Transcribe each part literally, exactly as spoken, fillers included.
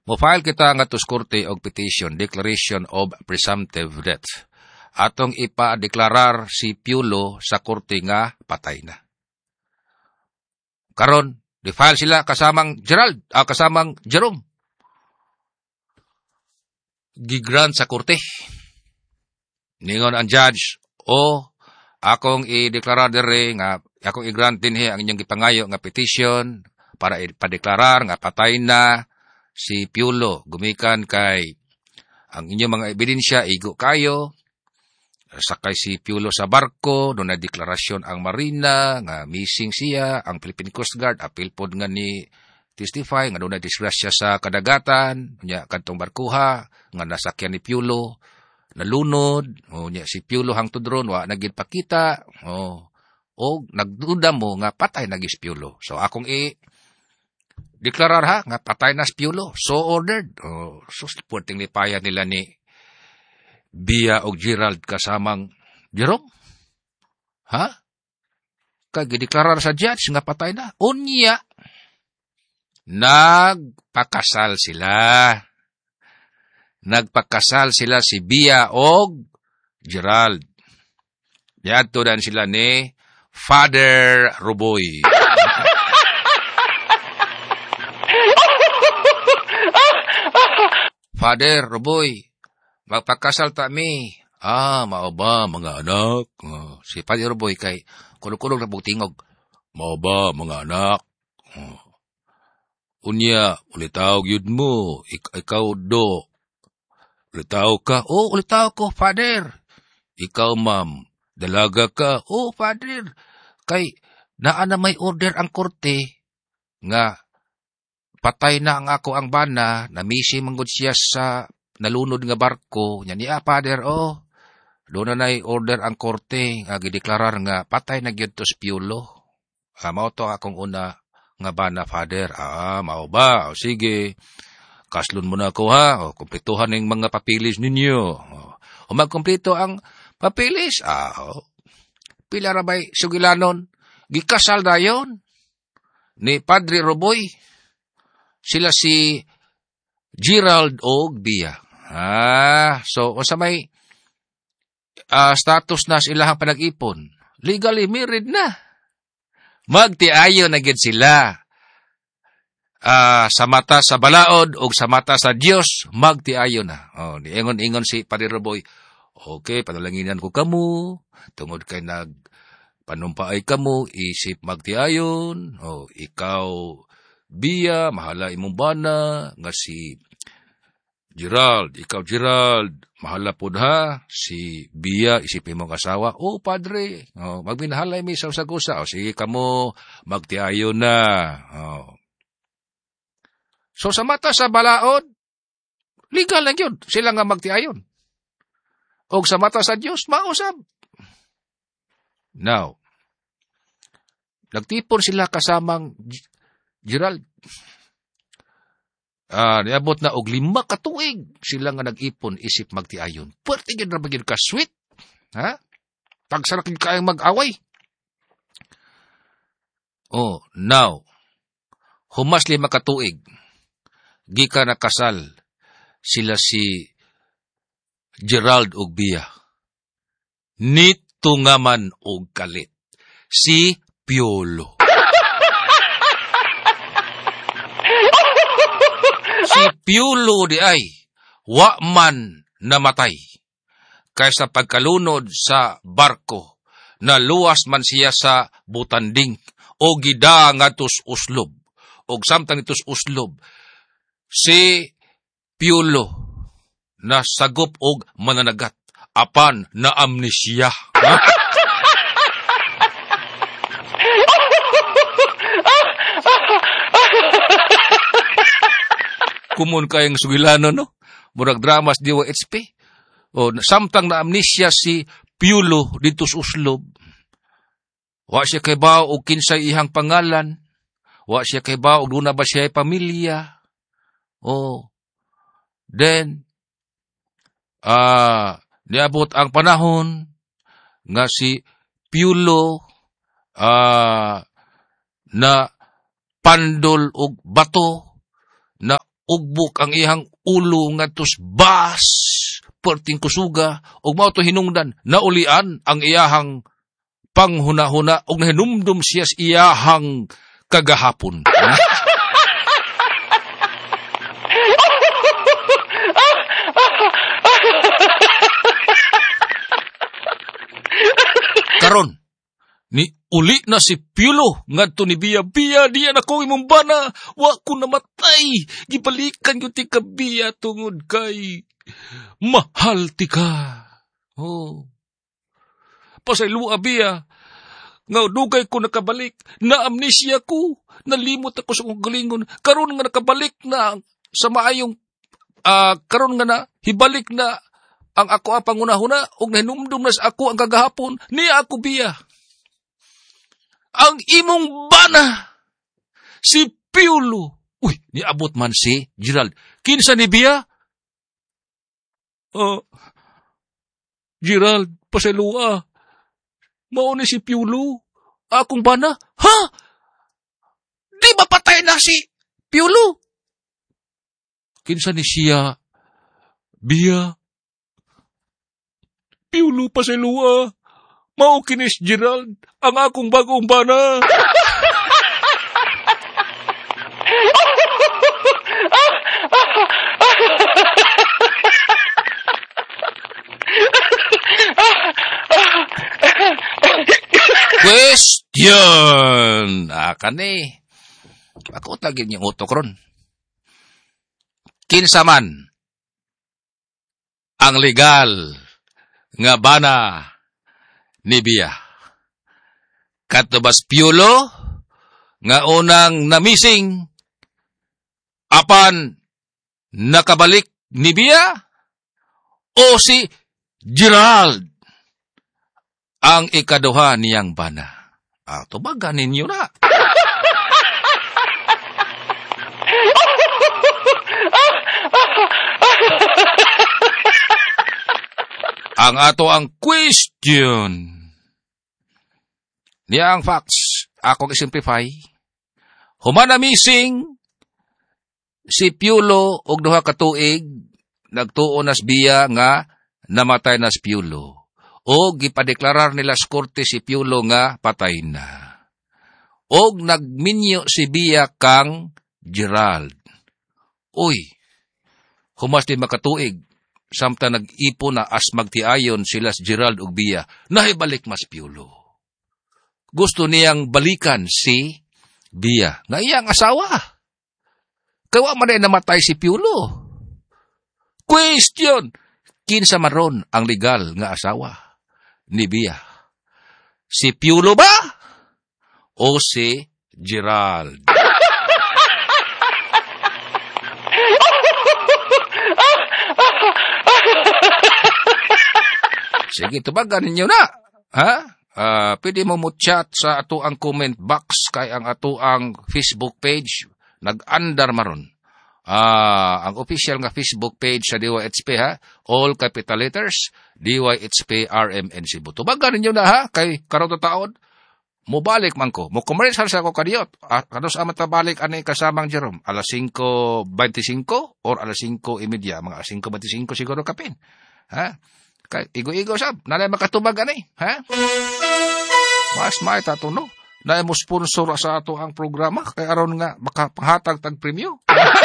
Mo-file kita nga tus korte og petition, declaration of presumptive death. Atong ipa-deklarar si Piulo sa korte nga patay na. Karon, di-file sila kasamang Gerald, ah, kasamang Jerome. Gigrant sa korte. Ningon ang judge, o akong i-deklarar dere nga, akong i-grant din he ang inyong gipangayo nga petition para ipadeklarar nga patay na si Piulo. Gumikan kay ang inyong mga ebidensya, igo kayo, sakay si Piulo sa barko, doon na deklarasyon ang Marina, nga missing siya, ang Philippine Coast Guard, apil pod nga ni testify, nga doon na disgrasya sa kadagatan, nya kantong barkuha, nga nasakyan ni Piulo, nalunod, o nya si Piulo hangtod ron, wa naging pakita, o, o nagduda mo nga patay nagis Piulo. So akong i, deklarar ha, nga patay na si Piulo, so ordered. O, so supporting lipayan nila ni Bia og Gerald kasamang Jerome? Ha? Kag-deklarar sa judge nga patay na. Unya, nagpakasal sila. Nagpakasal sila si Bia og Gerald. Yadto dan sila ni Father Ruboy. Father Ruboy, magpakasal ta mi. Ah, mao ba mga anak? Uh, si Father Ruboy kay kulog-kulog na bugtingog. Mao ba mga anak? Uh, unya, ulitaw gyud mo. Ik- ikaw do. Ulitaw ka? Oh, ulitaw ko, Father. Ikaw, ma'am. Dalaga ka? Oh, Father. Kay naa na may order ang korte nga patay na ang ako ang bana, namisi manggod siya sa nalunod nga barko. Nya niya, Father, oh, doon na na'y order ang korte, nga gideklarar nga patay na gyud to si Piulo. Ah, mao to akong una nga bana, Father. Ah, mao ba? O, sige. Kaslon mo na ako, ha? O, kumplituhan ng mga papilis ninyo. O, o magkumpleto ang papilis. Ah, o. Pila rabay sugilanon. Gikasal dayon ni Padre Ruboy. Sila si Gerald o Bia. Ah, so, o sa may uh, status na silahang panag-ipon, legally married na. Magtiayo na gid sila. Uh, sa mata sa balaod o sa mata sa Dios, magtiayo na. Oh, niingon-ingon si Padre Ruboy, okay, panalanginan ko kamo, tungod kay nag panumpaay kamo, isip magtiayon. Oh, ikaw, Bia, mahala imong bana, nga si Gerald, ikaw Gerald, mahala pod ha, si Bia, isipin mong asawa, oh Padre, oh, magminahalay mi sa usagusa, oh, sige kamo, magtiayo na. Oh. So sa mata sa balaod, legal lang yun, sila nga magtiayon. O sa mata sa Diyos, mausap. Now, nagtipon sila kasamang Gerald. Ah, niabot na og lima ka tuig sila nga nag-ipon isip magtiayon. Puwerte gyud ra bagid ka sweet. Ha? Tagsara kid kaayong mag-away. Oh, now humas lima ka tuig gikan nakasal sila si Gerald ug Bia. Nito nga man og kalit si Piulo. Si Piulo di ay wa man namatay kaysa pagkalunod sa barko, naluwas man siya sa butanding o gida nga tus uslob. O samtang itus uslob, si Piulo na sagop og mananagat apan na amnesia. Kumun kayang sugilano, no? Murag dramas diwa H P. O, samtang na amnesia si Piulo dito sa uslob. Wa siya kay bao o kinsay ihang pangalan. Wa siya kay bao o doon na ba siya ay pamilya. O, then, ah, uh, niabot ang panahon nga si Piulo ah, uh, na pandol og bato na ugbok ang iyang ulo nga tos bas, perting kusuga, ug mao to hinungdan, naulian ang iyahang panghuna-huna, ug nahinumdum siya sa iyahang kagahapon. Ha? Karon, ni uli na si Piolo, ngadto ni biya-biya, diya na ko imong bana, wa ko namatay, gibalikan yung ti kabiya tungod kay mahal ti ka. Oh. Pasaylo abiya, nga dugay ko nakabalik, na amnesia ko, nalimot ako sa kong galingon, karon nga nakabalik na sa maayong, uh, karon nga na, hibalik na, ang ako ang pangunahuna, og nahinumdum na sa ako ang kagahapon, niya ako biya. Ang imong bana, si Piolo. Uy, niabot man si Gerald. Kinsa ni biya? Uh, Gerald, pasalua. Mauni si Piolo. Akong bana? Ha? Di ba patay na si Piolo? Kinsa ni siya? Biya. Piolo, pasalua. Mao kinis Gerald, ang akong bagong bana. Question! Ah, kani. Ako tagin yung utok ron. Kinsa man ang legal nga bana ni biya. Katubas Piolo nga unang namising apan nakabalik ni biya o si Gerald ang ikaduha niyang bana. Ah, tubagan ninyo na. Ang ato ang question. Niya ang facts. Ako i-simplify. Humana missing si Piolo og duha ka tuig nagtuo nas biya nga namatay nas Piolo. O gipadeklarar nila sa korte si Piolo nga patay na. Og nagminyo si biya kang Gerald. Uy, humas di makatuig. Samtang nag-ipo na as magtiayon sila si Gerald ug biya, nahibalik mas Piolo. Gusto niyang balikan si biya, nga iyang asawa. Kawa man ay namatay si Piolo. Question, kinsa maron ang legal nga asawa ni biya? Si Piolo ba? O si Gerald? Sige, tubagan ninyo na. Ha? Uh, pwede mo mo chat sa ato ang comment box kay ang ato ang Facebook page. Nag-andar maron. Uh, ang official nga Facebook page sa D Y H P, ha? All capital letters, D Y H P R M N Cebu. Tubagan ninyo na, ha? Kay karong taon, mubalik man ko. Mo commercial sa ako kadiyot. Uh, kanos amat tabalik ani kasamang Jerome? Alas singko twenty-five or alas singko thirty? Mga singko twenty-five siguro kapin. Ha? Kay igo-igo sab, nalay makatubag ani, ha? Mas may tatuno. Na mo sponsor sa ato ang programa kay aron nga makapanghatag tag premyo.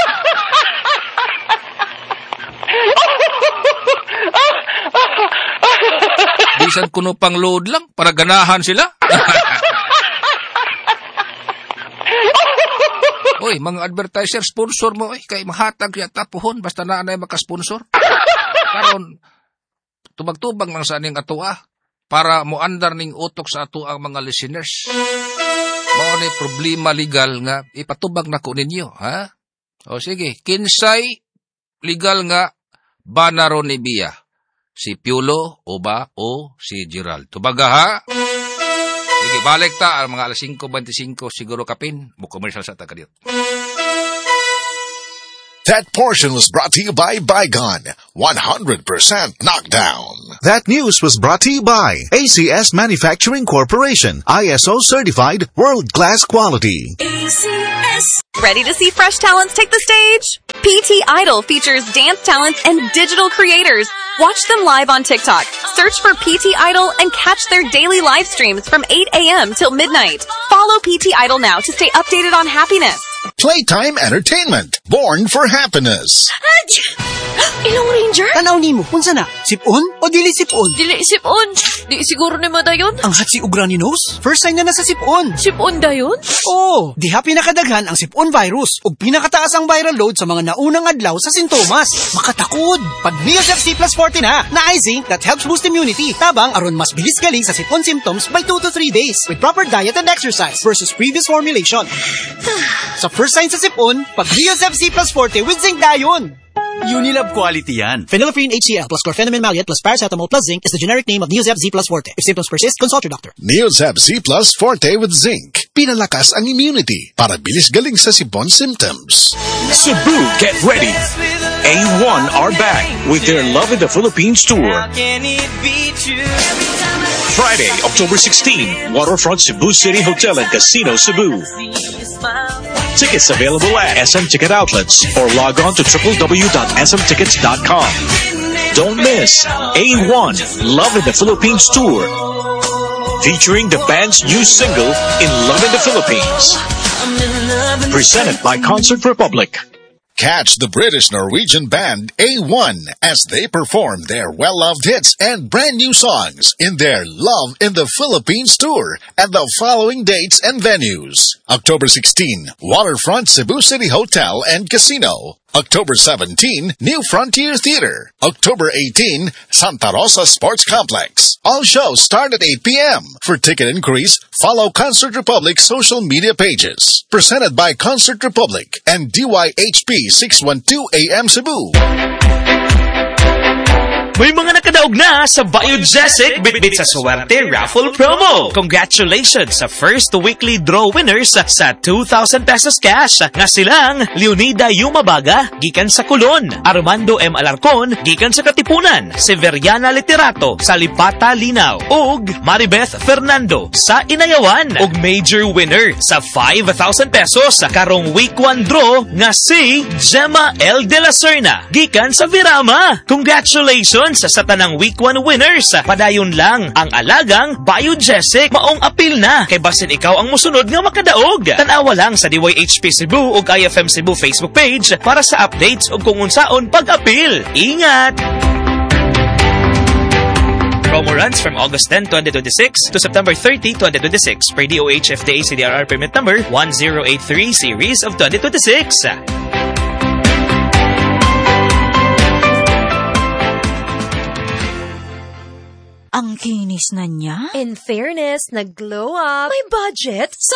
Bisan kuno pang load lang para ganahan sila. Oy, mga advertiser sponsor mo oy kay mahatag ya tapuhon basta na anay maka-sponsor. Karon tubag-tubag lang sa aning atoa para moandar ning utok sa ato ang mga listeners. Mao ni problema legal nga ipatubag nako ninyo, ha? O sige, kinsay legal nga banaro ni biya? Si Piolo o ba o si Gerald? Tubaga, ha? Sige, balik ta ang mga alas singko twenty-five siguro kapin mo commercial sa takadiyot. That portion was brought to you by Bygone, one hundred percent knockdown. That news was brought to you by A C S Manufacturing Corporation, I S O certified, world-class quality. A C S. Ready to see fresh talents take the stage? P T Idol features dance talents and digital creators. Watch them live on TikTok. Search for P T Idol and catch their daily live streams from eight a.m. till midnight. Follow P T Idol now to stay updated on happiness. Playtime Entertainment, born for happiness. Ilong Ranger? Tanaw nimo, unsa na? Sipon o dili sipon? Dili sipon. Di siguro ni mo dayon. Ang hatsi ug runny nose? First sign na na sa sipon. Sipon dayon? Oo, diha pinakadaghan ang sipon virus ug pinakataas ang viral load sa mga naunang adlaw sa sintomas. Makatakod. Pag Neosep C plus forty na, na zinc that helps boost immunity. Tabang aron mas bilis galing sa sipon symptoms by two to three days with proper diet and exercise versus previous formulation. Sa first sign sa sipon, pag Neosep C plus forty with zinc dayon. Unilab quality yan. Phenylephrine H C L plus chlorpheniramine maleate plus paracetamol plus zinc is the generic name of Neosep Z plus Forte. If symptoms persist, consult your doctor. Neosep Z plus Forte with zinc. Pinalakas ang immunity para bilis galing sa sipon symptoms. Cebu, get ready. A one are back with their Love in the Philippines tour. Friday, October sixteenth, Waterfront Cebu City Hotel and Casino, Cebu. Tickets available at S M Ticket Outlets or log on to w w w dot s m tickets dot com. Don't miss A one Love in the Philippines tour, featuring the band's new single In Love in the Philippines. Presented by Concert Republic. Catch the British-Norwegian band A one as they perform their well-loved hits and brand new songs in their Love in the Philippines tour at the following dates and venues. October sixteenth, Waterfront Cebu City Hotel and Casino. October seventeenth, New Frontier Theater. October eighteenth, Santa Rosa Sports Complex. All shows start at eight p.m. For ticket inquiries, follow Concert Republic's social media pages. Presented by Concert Republic and D Y H P six twelve A M Cebu. May mga nakadaog na sa Biogesic Bitbit sa Swerte Raffle Promo. Congratulations sa first weekly draw winners sa two thousand pesos cash. Nga silang Leonida Yumabaga, gikan sa Colon, Armando M. Alarcon, gikan sa Katipunan, Severiana Literato, sa Lipata, Linao, ug Maribeth Fernando sa Inayawan, ug major winner sa five thousand pesos karong week one draw nga si Gemma L. De La Serna, gikan sa Virama. Congratulations sa tanang week one winners. Padayon lang ang alagang Biogesic. Maong apil na kay basin ikaw ang musunod nga makadaog. Tanawa lang sa D Y H P Cebu ug I F M Cebu Facebook page para sa updates ug kung unsaon pag-apil. Ingat! Promo runs from August tenth, twenty twenty-six to September thirtieth, twenty twenty-six per D O H F D A C D R R permit number one zero eight three series of twenty twenty-six. Ang kinis na niya. In fairness, nag-glow up. May budget?